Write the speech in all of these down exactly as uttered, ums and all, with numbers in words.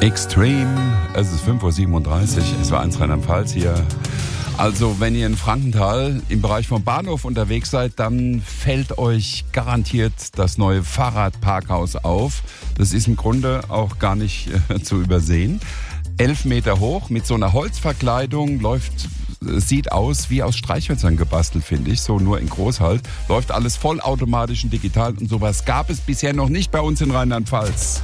Extreme, es ist fünf Uhr siebenunddreißig, es war eins Rheinland-Pfalz hier. Also wenn ihr in Frankenthal im Bereich vom Bahnhof unterwegs seid, dann fällt euch garantiert das neue Fahrradparkhaus auf. Das ist im Grunde auch gar nicht äh, zu übersehen. Elf Meter hoch mit so einer Holzverkleidung, läuft, sieht aus wie aus Streichhölzern gebastelt, finde ich, so nur in groß halt. Läuft alles vollautomatisch und digital und sowas gab es bisher noch nicht bei uns in Rheinland-Pfalz.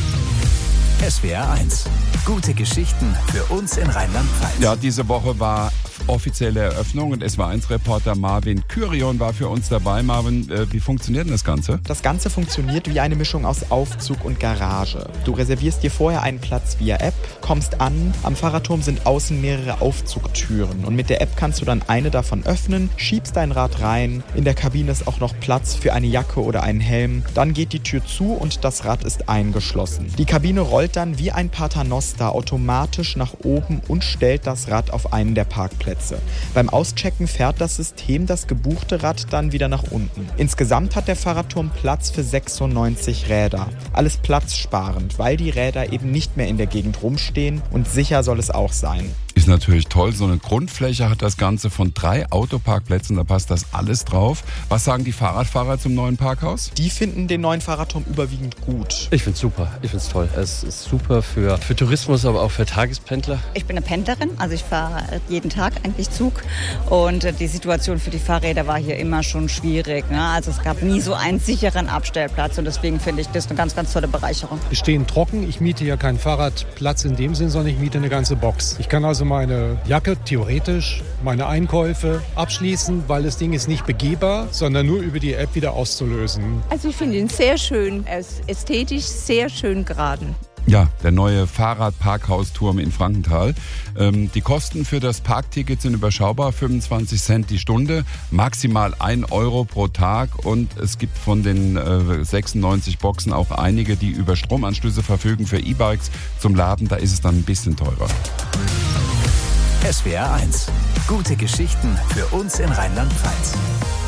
S W R eins. Gute Geschichten für uns in Rheinland-Pfalz. Ja, diese Woche war offizielle Eröffnung und S W R eins Reporter Marvin Kyrion war für uns dabei. Marvin, äh, wie funktioniert denn das Ganze? Das Ganze funktioniert wie eine Mischung aus Aufzug und Garage. Du reservierst dir vorher einen Platz via App, kommst an, am Fahrradturm sind außen mehrere Aufzugtüren und mit der App kannst du dann eine davon öffnen, schiebst dein Rad rein, in der Kabine ist auch noch Platz für eine Jacke oder einen Helm, dann geht die Tür zu und das Rad ist eingeschlossen. Die Kabine rollt dann wie ein Paternoster automatisch nach oben und stellt das Rad auf einen der Parkplätze. Beim Auschecken fährt das System das gebuchte Rad dann wieder nach unten. Insgesamt hat der Fahrradturm Platz für sechsundneunzig Räder. Alles platzsparend, weil die Räder eben nicht mehr in der Gegend rumstehen und sicher soll es auch sein. Ist natürlich toll, so eine Grundfläche hat das Ganze von drei Autoparkplätzen, da passt das alles drauf. Was sagen die Fahrradfahrer zum neuen Parkhaus? Die finden den neuen Fahrradturm überwiegend gut. Ich find's super, ich find's toll. Es ist super für, für Tourismus, aber auch für Tagespendler. Ich bin eine Pendlerin, also ich fahre jeden Tag eigentlich Zug und die Situation für die Fahrräder war hier immer schon schwierig, ne? Also es gab nie so einen sicheren Abstellplatz und deswegen finde ich das eine ganz, ganz tolle Bereicherung. Wir stehen trocken, ich miete ja keinen Fahrradplatz in dem Sinn, sondern ich miete eine ganze Box. Ich kann also meine Jacke theoretisch, meine Einkäufe abschließen, weil das Ding ist nicht begehbar, sondern nur über die App wieder auszulösen. Also ich finde ihn sehr schön, er ist ästhetisch sehr schön geraden. Ja, der neue Fahrradparkhausturm in Frankenthal. Ähm, die Kosten für das Parkticket sind überschaubar, fünfundzwanzig Cent die Stunde, maximal ein Euro pro Tag und es gibt von den äh, sechsundneunzig Boxen auch einige, die über Stromanschlüsse verfügen für E-Bikes zum Laden, da ist es dann ein bisschen teurer. S W R eins. Gute Geschichten für uns in Rheinland-Pfalz.